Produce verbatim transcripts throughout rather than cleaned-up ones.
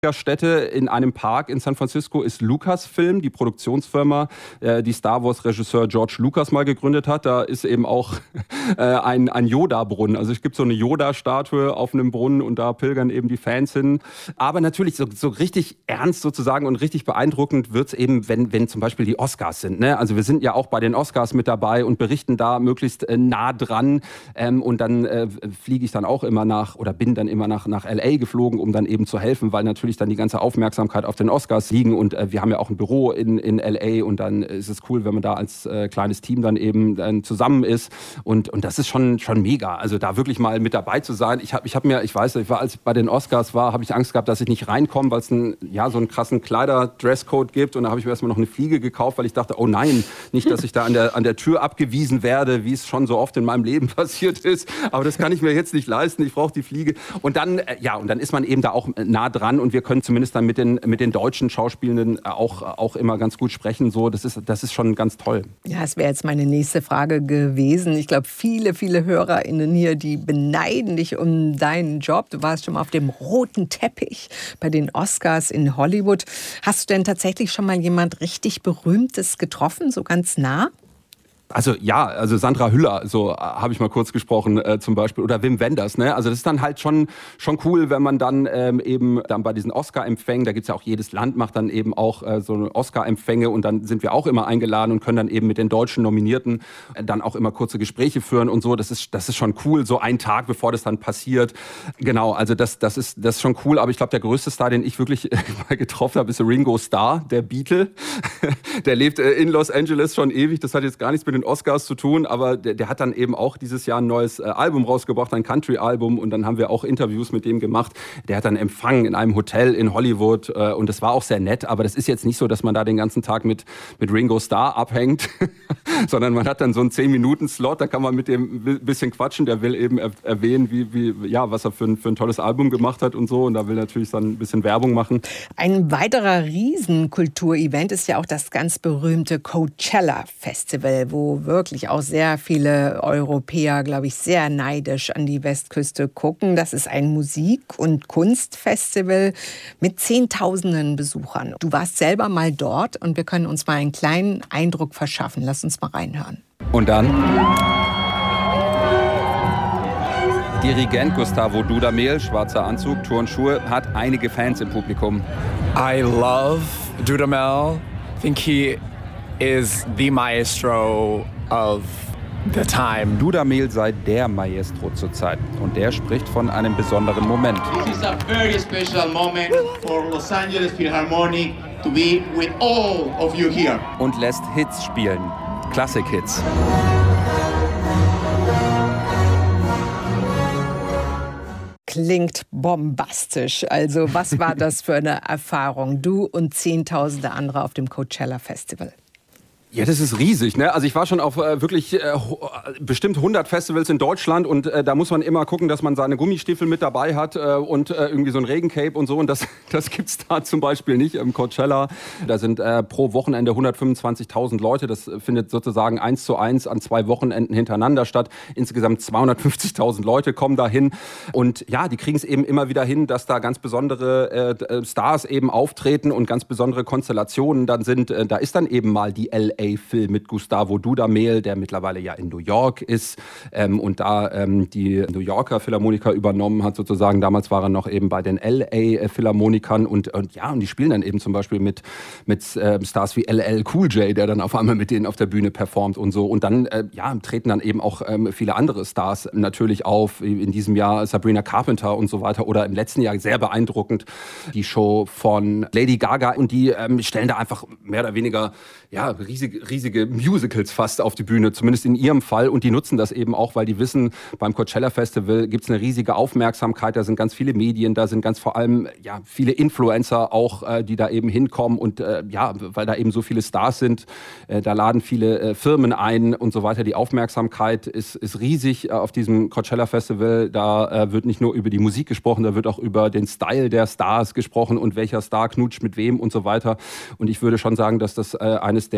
Stätte in einem Park in San Francisco ist Lucasfilm, die Produktionsfirma, äh, die Star Wars-Regisseur George Lucas mal gegründet hat. Da ist eben auch äh, ein, ein Yoda-Brunnen. Also es gibt so eine Yoda-Statue auf einem Brunnen und da pilgern eben die Fans hin. Aber natürlich so, so richtig ernst sozusagen und richtig beeindruckend wird's eben, wenn, wenn zum Beispiel die Oscars sind. Ne? Also wir sind ja auch bei den Oscars mit dabei und berichten da möglichst äh, nah dran. Ähm, und dann äh, fliege ich dann auch immer nach oder bin dann immer nach, nach L A geflogen, um dann eben zu helfen, weil natürlich dann die ganze Aufmerksamkeit auf den Oscars liegen und äh, wir haben ja auch ein Büro in, in L A und dann ist es cool, wenn man da als äh, kleines Team dann eben dann zusammen ist und, und das ist schon, schon mega, also da wirklich mal mit dabei zu sein. Ich habe ich hab mir, ich weiß, ich war, als ich bei den Oscars war, habe ich Angst gehabt, dass ich nicht reinkomme, weil es ein, ja, so einen krassen Kleider-Dresscode gibt und da habe ich mir erstmal noch eine Fliege gekauft, weil ich dachte, oh nein, nicht, dass ich da an der, an der Tür abgewiesen werde, wie es schon so oft in meinem Leben passiert ist, aber das kann ich mir jetzt nicht leisten, ich brauche die Fliege und dann, äh, ja, und dann ist man eben da auch nah dran und wir können zumindest dann mit den, mit den deutschen Schauspielenden auch, auch immer ganz gut sprechen. So, das ist, das ist schon ganz toll. Ja, das wäre jetzt meine nächste Frage gewesen. Ich glaube, viele, viele HörerInnen hier, die beneiden dich um deinen Job. Du warst schon mal auf dem roten Teppich bei den Oscars in Hollywood. Hast du denn tatsächlich schon mal jemand richtig Berühmtes getroffen, so ganz nah? Also ja, also Sandra Hüller, so äh, habe ich mal kurz gesprochen äh, zum Beispiel, oder Wim Wenders, ne? Also das ist dann halt schon schon cool, wenn man dann ähm, eben dann bei diesen Oscar-Empfängen, da gibt's ja auch jedes Land macht dann eben auch äh, so Oscar-Empfänge und dann sind wir auch immer eingeladen und können dann eben mit den deutschen Nominierten äh, dann auch immer kurze Gespräche führen und so. Das ist das ist schon cool, so einen Tag bevor das dann passiert. Genau, also das das ist das ist schon cool. Aber ich glaube, der größte Star, den ich wirklich mal getroffen habe, ist Ringo Starr, der Beatle. Der lebt äh, in Los Angeles schon ewig. Das hat jetzt gar nichts mit den Oscars zu tun, aber der, der hat dann eben auch dieses Jahr ein neues äh, Album rausgebracht, ein Country-Album und dann haben wir auch Interviews mit dem gemacht. Der hat dann Empfang in einem Hotel in Hollywood äh, und das war auch sehr nett, aber das ist jetzt nicht so, dass man da den ganzen Tag mit, mit Ringo Starr abhängt, sondern man hat dann so einen zehn Minuten Slot, da kann man mit dem ein bisschen quatschen, der will eben er- erwähnen, wie, wie, ja, was er für ein, für ein tolles Album gemacht hat und so und da will natürlich dann ein bisschen Werbung machen. Ein weiterer Riesenkulturevent ist ja auch das ganz berühmte Coachella Festival, wo wirklich auch sehr viele Europäer, glaube ich, sehr neidisch an die Westküste gucken. Das ist ein Musik- und Kunstfestival mit Zehntausenden Besuchern. Du warst selber mal dort und wir können uns mal einen kleinen Eindruck verschaffen. Lass uns mal reinhören. Und dann Dirigent Gustavo Dudamel, schwarzer Anzug, Turnschuhe, hat einige Fans im Publikum. I love Dudamel. I think he is the maestro of the time. Dudamel sei der Maestro zurzeit und der spricht von einem besonderen Moment. This is a very special moment for Los Angeles Philharmonic to be with all of you here. Und lässt Hits spielen, Klassik-Hits. Klingt bombastisch. Also was war das für eine Erfahrung? Du und Zehntausende andere auf dem Coachella Festival. Ja, das ist riesig, ne? Also ich war schon auf äh, wirklich äh, bestimmt hundert Festivals in Deutschland und äh, da muss man immer gucken, dass man seine Gummistiefel mit dabei hat äh, und äh, irgendwie so ein Regencape und so und das, das gibt's da zum Beispiel nicht im Coachella. Da sind äh, pro Wochenende hundertfünfundzwanzigtausend Leute, das findet sozusagen eins zu eins an zwei Wochenenden hintereinander statt. Insgesamt zweihundertfünfzigtausend Leute kommen da hin und ja, die kriegen es eben immer wieder hin, dass da ganz besondere äh, Stars eben auftreten und ganz besondere Konstellationen dann sind. Äh, da ist dann eben mal die L A Film mit Gustavo Dudamel, der mittlerweile ja in New York ist ähm, und da ähm, die New Yorker Philharmoniker übernommen hat sozusagen. Damals war er noch eben bei den L A Philharmonikern und, und ja, und die spielen dann eben zum Beispiel mit, mit äh, Stars wie L L Cool J, der dann auf einmal mit denen auf der Bühne performt und so. Und dann äh, ja, treten dann eben auch ähm, viele andere Stars natürlich auf. In diesem Jahr Sabrina Carpenter und so weiter oder im letzten Jahr sehr beeindruckend die Show von Lady Gaga und die ähm, stellen da einfach mehr oder weniger ja, riesige riesige Musicals fast auf die Bühne, zumindest in ihrem Fall. Und die nutzen das eben auch, weil die wissen, beim Coachella Festival gibt es eine riesige Aufmerksamkeit. Da sind ganz viele Medien, da sind ganz vor allem ja viele Influencer auch, äh, die da eben hinkommen. Und äh, ja, weil da eben so viele Stars sind, äh, da laden viele äh, Firmen ein und so weiter. Die Aufmerksamkeit ist, ist riesig äh, auf diesem Coachella Festival. Da äh, wird nicht nur über die Musik gesprochen, da wird auch über den Style der Stars gesprochen und welcher Star knutscht mit wem und so weiter. Und ich würde schon sagen, dass das äh, eines der, wenn nicht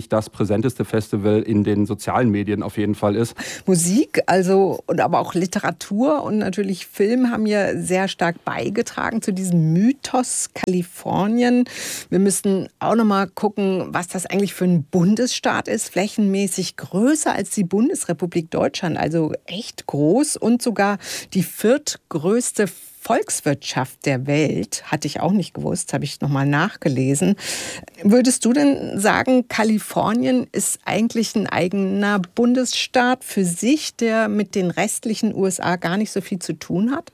eigentlich das präsenteste Festival in den sozialen Medien auf jeden Fall ist. Musik, also und aber auch Literatur und natürlich Film haben ja sehr stark beigetragen zu diesem Mythos Kalifornien. Wir müssten auch noch mal gucken, was das eigentlich für ein Bundesstaat ist, flächenmäßig größer als die Bundesrepublik Deutschland, also echt groß und sogar die viertgrößte Volkswirtschaft der Welt, hatte ich auch nicht gewusst, habe ich nochmal nachgelesen. Würdest du denn sagen, Kalifornien ist eigentlich ein eigener Bundesstaat für sich, der mit den restlichen U S A gar nicht so viel zu tun hat?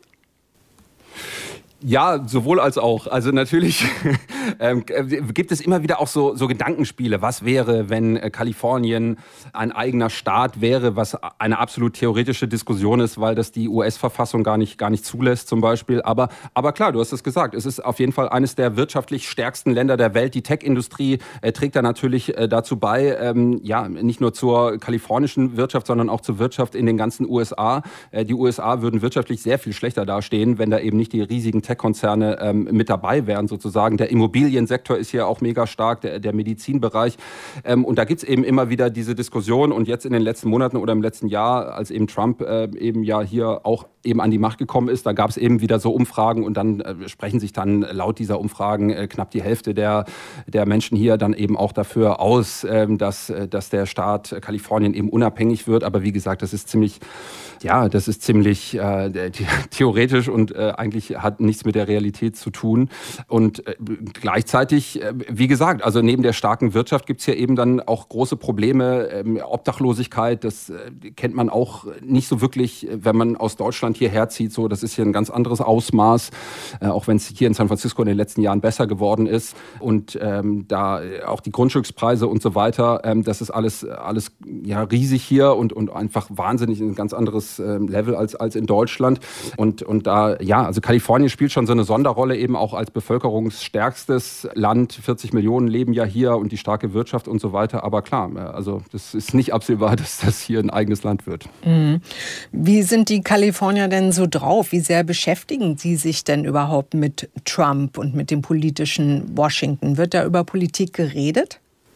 Ja, sowohl als auch. Also natürlich ähm, gibt es immer wieder auch so, so Gedankenspiele. Was wäre, wenn äh, Kalifornien ein eigener Staat wäre, was eine absolut theoretische Diskussion ist, weil das die U S-Verfassung gar nicht, gar nicht zulässt zum Beispiel. Aber, aber klar, du hast es gesagt, es ist auf jeden Fall eines der wirtschaftlich stärksten Länder der Welt. Die Tech-Industrie äh, trägt da natürlich äh, dazu bei, ähm, ja, nicht nur zur kalifornischen Wirtschaft, sondern auch zur Wirtschaft in den ganzen U S A. Äh, die U S A würden wirtschaftlich sehr viel schlechter dastehen, wenn da eben nicht die riesigen Tech-Konzerne ähm, mit dabei wären sozusagen. Der Immobiliensektor ist hier auch mega stark, der, der Medizinbereich. Ähm, und da gibt's eben immer wieder diese Diskussion. Und jetzt in den letzten Monaten oder im letzten Jahr, als eben Trump äh, eben ja hier auch eben an die Macht gekommen ist, da gab es eben wieder so Umfragen und dann äh, sprechen sich dann laut dieser Umfragen äh, knapp die Hälfte der, der Menschen hier dann eben auch dafür aus, äh, dass, äh, dass der Staat Kalifornien eben unabhängig wird. Aber wie gesagt, das ist ziemlich, ja, das ist ziemlich äh, theoretisch und äh, eigentlich hat nichts mit der Realität zu tun. Und äh, gleichzeitig, äh, wie gesagt, also neben der starken Wirtschaft gibt es hier eben dann auch große Probleme. Ähm, Obdachlosigkeit, das äh, kennt man auch nicht so wirklich, wenn man aus Deutschland hierher zieht. So, das ist hier ein ganz anderes Ausmaß, äh, auch wenn es hier in San Francisco in den letzten Jahren besser geworden ist. Und ähm, da auch die Grundstückspreise und so weiter, ähm, das ist alles, alles ja, riesig hier und, und einfach wahnsinnig ein ganz anderes äh, Level als, als in Deutschland. Und, und da, ja, also Kalifornien spielt schon so eine Sonderrolle eben auch als bevölkerungsstärkstes Land. vierzig Millionen leben ja hier und die starke Wirtschaft und so weiter. Aber klar, also das ist nicht absehbar, dass das hier ein eigenes Land wird. Mhm. Wie sind die Kalifornier denn so drauf? Wie sehr beschäftigen sie sich denn überhaupt mit Trump und mit dem politischen Washington? Wird da über Politik geredet?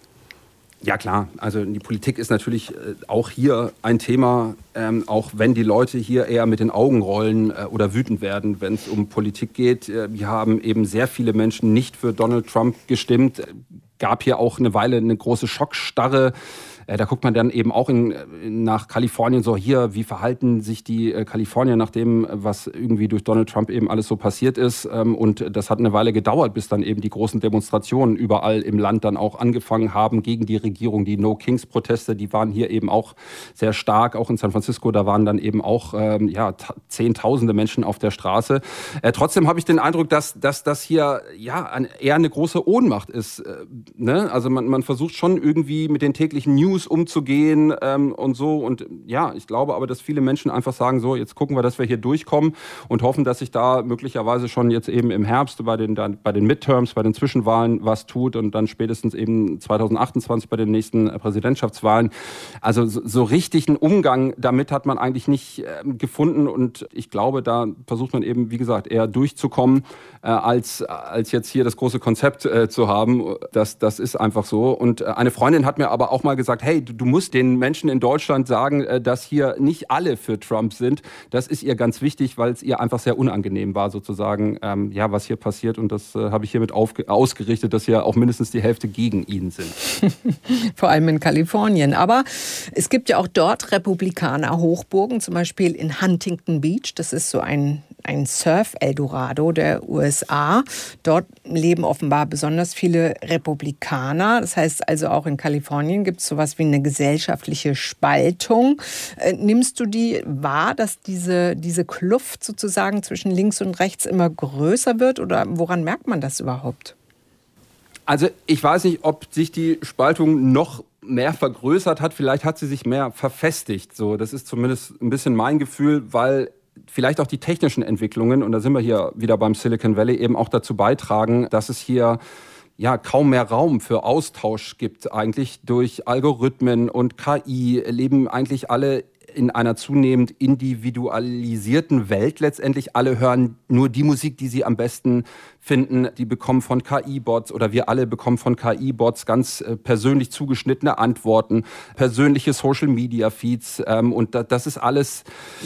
Ja klar, also die Politik ist natürlich auch hier ein Thema, ähm, auch wenn die Leute hier eher mit den Augen rollen äh, oder wütend werden, wenn es um Politik geht. Wir haben eben sehr viele Menschen nicht für Donald Trump gestimmt. Gab hier auch eine Weile eine große Schockstarre. Da guckt man dann eben auch in, nach Kalifornien so, hier, wie verhalten sich die äh, Kalifornier nach dem, was irgendwie durch Donald Trump eben alles so passiert ist. Ähm, und das hat eine Weile gedauert, bis dann eben die großen Demonstrationen überall im Land dann auch angefangen haben gegen die Regierung. Die No-Kings-Proteste, die waren hier eben auch sehr stark, auch in San Francisco. Da waren dann eben auch ähm, ja, zehntausende Menschen auf der Straße. Äh, trotzdem habe ich den Eindruck, dass, dass das hier ja ein, eher eine große Ohnmacht ist. Äh, ne? Also man, man versucht schon irgendwie mit den täglichen News umzugehen ähm, und so. Und ja, ich glaube aber, dass viele Menschen einfach sagen, so, jetzt gucken wir, dass wir hier durchkommen und hoffen, dass sich da möglicherweise schon jetzt eben im Herbst bei den, dann, bei den Midterms, bei den Zwischenwahlen was tut und dann spätestens eben zwanzig achtundzwanzig bei den nächsten Präsidentschaftswahlen. Also so, so richtig einen Umgang damit hat man eigentlich nicht äh, gefunden und ich glaube, da versucht man eben, wie gesagt, eher durchzukommen, äh, als, als jetzt hier das große Konzept äh, zu haben. Das, das ist einfach so. Und äh, eine Freundin hat mir aber auch mal gesagt, hey, du musst den Menschen in Deutschland sagen, dass hier nicht alle für Trump sind. Das ist ihr ganz wichtig, weil es ihr einfach sehr unangenehm war, sozusagen, ähm, ja, was hier passiert. Und das äh, habe ich hiermit aufge- ausgerichtet, dass hier auch mindestens die Hälfte gegen ihn sind. Vor allem in Kalifornien. Aber es gibt ja auch dort Republikaner-Hochburgen, zum Beispiel in Huntington Beach. Das ist so ein ein Surf-Eldorado der U S A. Dort leben offenbar besonders viele Republikaner. Das heißt also auch in Kalifornien gibt es sowas wie eine gesellschaftliche Spaltung. Äh, nimmst du die wahr, dass diese, diese Kluft sozusagen zwischen links und rechts immer größer wird? Oder woran merkt man das überhaupt? Also ich weiß nicht, ob sich die Spaltung noch mehr vergrößert hat. Vielleicht hat sie sich mehr verfestigt. So, das ist zumindest ein bisschen mein Gefühl, weil vielleicht auch die technischen Entwicklungen, und da sind wir hier wieder beim Silicon Valley, eben auch dazu beitragen, dass es hier ja kaum mehr Raum für Austausch gibt. Eigentlich durch Algorithmen und K I leben eigentlich alle in einer zunehmend individualisierten Welt letztendlich. Alle hören nur die Musik, die sie am besten finden, die bekommen von K I-Bots oder wir alle bekommen von K I-Bots ganz äh, persönlich zugeschnittene Antworten, persönliche Social-Media-Feeds ähm, und da, das ist alles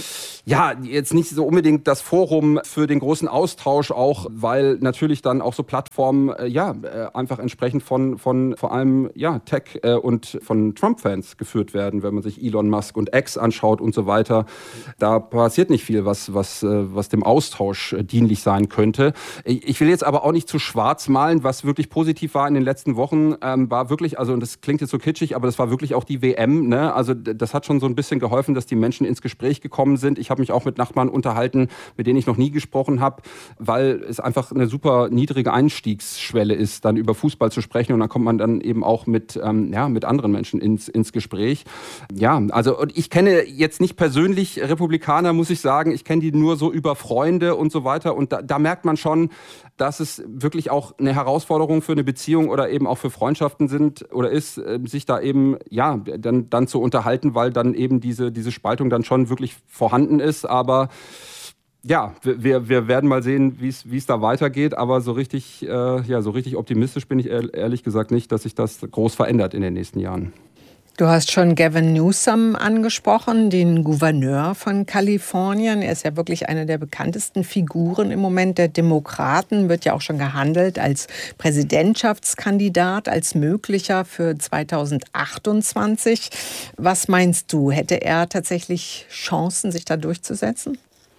ja, jetzt nicht so unbedingt das Forum für den großen Austausch auch, weil natürlich dann auch so Plattformen, äh, ja, äh, einfach entsprechend von, von vor allem, ja, Tech äh, und von Trump-Fans geführt werden, wenn man sich Elon Musk und X anschaut und so weiter. Da passiert nicht viel, was, was, äh, was dem Austausch äh, dienlich sein könnte. Ich will jetzt aber auch nicht zu schwarz malen. Was wirklich positiv war in den letzten Wochen, ähm, war wirklich, also, und das klingt jetzt so kitschig, aber das war wirklich auch die W M, ne? Also, das hat schon so ein bisschen geholfen, dass die Menschen ins Gespräch gekommen sind. Ich habe mich auch mit Nachbarn unterhalten, mit denen ich noch nie gesprochen habe, weil es einfach eine super niedrige Einstiegsschwelle ist, dann über Fußball zu sprechen und dann kommt man dann eben auch mit, ähm, ja, mit anderen Menschen ins, ins Gespräch. Ja, also und ich kenne jetzt nicht persönlich Republikaner, muss ich sagen, ich kenne die nur so über Freunde und so weiter und da, da merkt man schon, dass es wirklich auch eine Herausforderung für eine Beziehung oder eben auch für Freundschaften sind oder ist, sich da eben, ja, dann, dann zu unterhalten, weil dann eben diese, diese Spaltung dann schon wirklich vorhanden ist. Aber ja, wir, wir werden mal sehen, wie es wie es da weitergeht. Aber so richtig, äh, ja, so richtig optimistisch bin ich ehrlich gesagt nicht, dass sich das groß verändert in den nächsten Jahren. Du hast schon Gavin Newsom angesprochen, den Gouverneur von Kalifornien. Er ist ja wirklich eine der bekanntesten Figuren im Moment der Demokraten, wird ja auch schon gehandelt als Präsidentschaftskandidat, als möglicher für zweitausendachtundzwanzig. Was meinst du, hätte er tatsächlich Chancen, sich da durchzusetzen?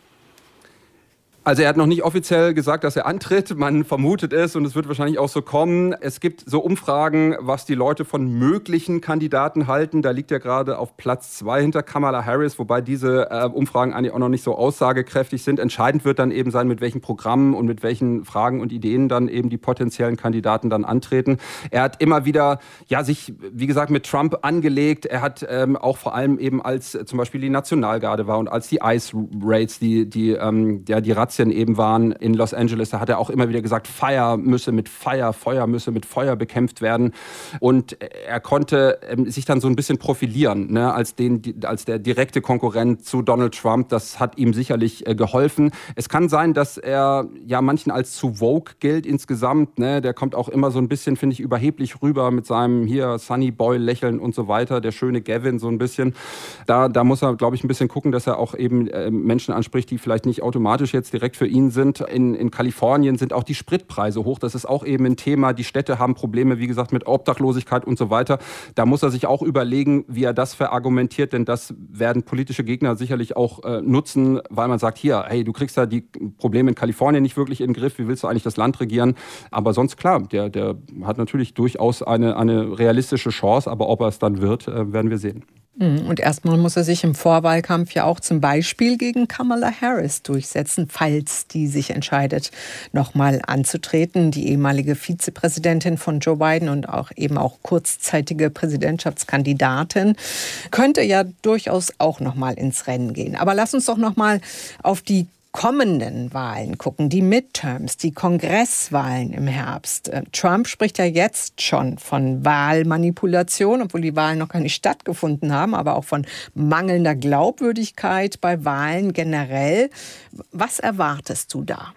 Also er hat noch nicht offiziell gesagt, dass er antritt. Man vermutet es und es wird wahrscheinlich auch so kommen. Es gibt so Umfragen, was die Leute von möglichen Kandidaten halten. Da liegt er gerade auf Platz zwei hinter Kamala Harris, wobei diese äh, Umfragen eigentlich auch noch nicht so aussagekräftig sind. Entscheidend wird dann eben sein, mit welchen Programmen und mit welchen Fragen und Ideen dann eben die potenziellen Kandidaten dann antreten. Er hat immer wieder, ja, sich, wie gesagt, mit Trump angelegt. Er hat ähm, auch vor allem eben als äh, zum Beispiel die Nationalgarde war und als die ICE Raids, die, die, ähm, ja, die Razzien eben waren in Los Angeles, da hat er auch immer wieder gesagt, Feuer müsse mit Feuer, Feuer müsse mit Feuer bekämpft werden. Und er konnte ähm, sich dann so ein bisschen profilieren, ne, als, den, die, als der direkte Konkurrent zu Donald Trump. Das hat ihm sicherlich äh, geholfen. Es kann sein, dass er ja manchen als zu woke gilt insgesamt. Ne? Der kommt auch immer so ein bisschen, finde ich, überheblich rüber mit seinem hier Sunny Boy lächeln und so weiter. Der schöne Gavin so ein bisschen. Da, da muss er, glaube ich, ein bisschen gucken, dass er auch eben äh, Menschen anspricht, die vielleicht nicht automatisch jetzt direkt für ihn sind. In, in Kalifornien sind auch die Spritpreise hoch. Das ist auch eben ein Thema. Die Städte haben Probleme, wie gesagt, mit Obdachlosigkeit und so weiter. Da muss er sich auch überlegen, wie er das verargumentiert, denn das werden politische Gegner sicherlich auch äh, nutzen, weil man sagt, hier, hey, du kriegst ja die Probleme in Kalifornien nicht wirklich in den Griff. Wie willst du eigentlich das Land regieren? Aber sonst klar, der, der hat natürlich durchaus eine, eine realistische Chance, aber ob er es dann wird, äh, werden wir sehen. Und erstmal muss er sich im Vorwahlkampf ja auch zum Beispiel gegen Kamala Harris durchsetzen, falls die sich entscheidet, nochmal anzutreten. Die ehemalige Vizepräsidentin von Joe Biden und auch eben auch kurzzeitige Präsidentschaftskandidatin könnte ja durchaus auch nochmal ins Rennen gehen. Aber lass uns doch nochmal auf die kommenden Wahlen gucken, die Midterms, die Kongresswahlen im Herbst. Trump spricht ja jetzt schon von Wahlmanipulation, obwohl die Wahlen noch gar nicht stattgefunden haben, aber auch von mangelnder Glaubwürdigkeit bei Wahlen generell. Was erwartest du da?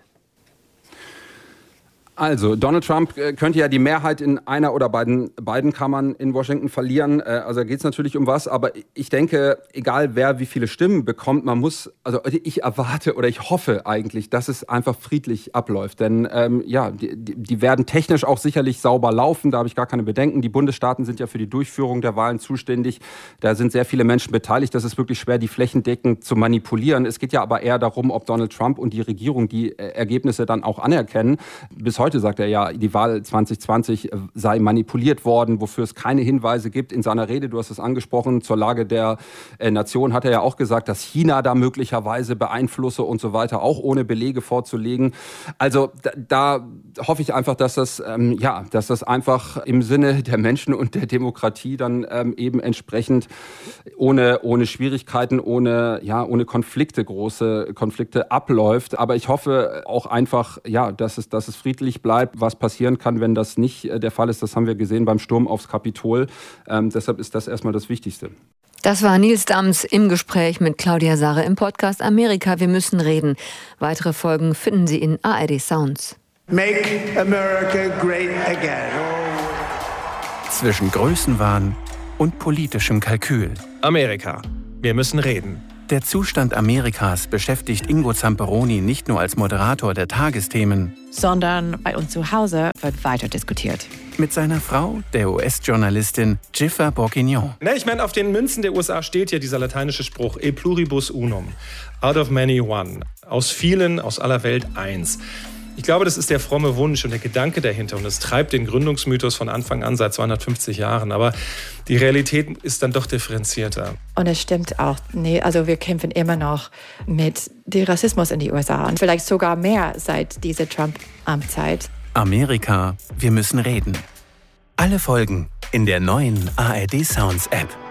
Also, Donald Trump könnte ja die Mehrheit in einer oder beiden, beiden Kammern in Washington verlieren. Also da geht es natürlich um was. Aber ich denke, egal wer wie viele Stimmen bekommt, man muss, also ich erwarte oder ich hoffe eigentlich, dass es einfach friedlich abläuft. Denn ähm, ja, die, die werden technisch auch sicherlich sauber laufen. Da habe ich gar keine Bedenken. Die Bundesstaaten sind ja für die Durchführung der Wahlen zuständig. Da sind sehr viele Menschen beteiligt. Das ist wirklich schwer, die flächendeckend zu manipulieren. Es geht ja aber eher darum, ob Donald Trump und die Regierung die Ergebnisse dann auch anerkennen. Bis heute sagt er ja, die Wahl zwanzig zwanzig sei manipuliert worden, wofür es keine Hinweise gibt. In seiner Rede, du hast es angesprochen, zur Lage der äh, Nation hat er ja auch gesagt, dass China da möglicherweise beeinflusse und so weiter, auch ohne Belege vorzulegen. Also da, da hoffe ich einfach, dass das, ähm, ja, dass das einfach im Sinne der Menschen und der Demokratie dann ähm, eben entsprechend ohne, ohne Schwierigkeiten, ohne, ja, ohne Konflikte, große Konflikte abläuft. Aber ich hoffe auch einfach, ja, dass es, dass es friedlich bleibt. Was passieren kann, wenn das nicht der Fall ist, das haben wir gesehen beim Sturm aufs Kapitol. Ähm, deshalb ist das erstmal das Wichtigste. Das war Nils Dams im Gespräch mit Claudia Sarre im Podcast Amerika. Wir müssen reden. Weitere Folgen finden Sie in A R D Sounds. Make America great again. Zwischen Größenwahn und politischem Kalkül. Amerika. Wir müssen reden. Der Zustand Amerikas beschäftigt Ingo Zamperoni nicht nur als Moderator der Tagesthemen, sondern bei uns zu Hause wird weiter diskutiert. Mit seiner Frau, der U S-Journalistin Jiffer Bourguignon. Ne, ich meine, auf den Münzen der U S A steht ja dieser lateinische Spruch E pluribus unum. Out of many one. Aus vielen, aus aller Welt eins. Ich glaube, das ist der fromme Wunsch und der Gedanke dahinter. Und es treibt den Gründungsmythos von Anfang an, seit zweihundertfünfzig Jahren. Aber die Realität ist dann doch differenzierter. Und es stimmt auch, nee, also wir kämpfen immer noch mit dem Rassismus in die U S A. Und vielleicht sogar mehr seit dieser Trump-Amtszeit. Amerika, wir müssen reden. Alle Folgen in der neuen A R D Sounds App.